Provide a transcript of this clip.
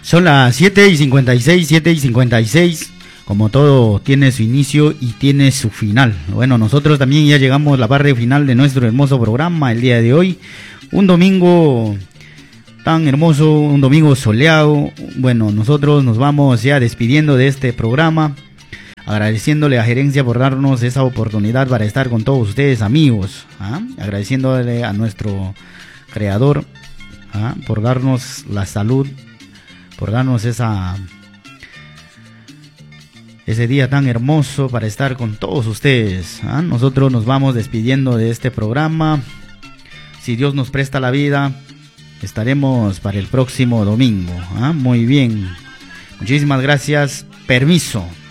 Son las 7:56, 7:56. Como todo tiene su inicio y tiene su final. Bueno, nosotros también ya llegamos a la parte final de nuestro hermoso programa el día de hoy. Un domingo tan hermoso, un domingo soleado. Bueno, nosotros nos vamos ya despidiendo de este programa, agradeciéndole a Gerencia por darnos esa oportunidad para estar con todos ustedes, amigos. Agradeciéndole a nuestro creador por darnos la salud, por darnos ese día tan hermoso para estar con todos ustedes. Nosotros nos vamos despidiendo de este programa. Si Dios nos presta la vida, estaremos para el próximo domingo. Muy bien. Muchísimas gracias. Permiso.